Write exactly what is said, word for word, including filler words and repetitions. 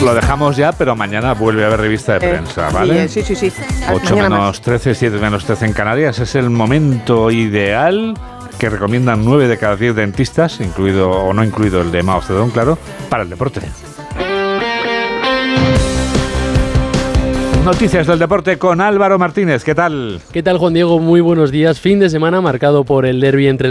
lo dejamos ya, pero mañana vuelve a haber revista de prensa, eh, ¿vale? Sí, sí, sí. sí. ocho menos trece, siete menos trece en Canarias. Es el momento ideal que recomiendan nueve de cada diez dentistas, incluido o no incluido el de Mao Zedong, claro, para el deporte. Noticias del deporte con Álvaro Martínez. ¿Qué tal? ¿Qué tal, Juan Diego? Muy buenos días. Fin de semana marcado por el derbi entre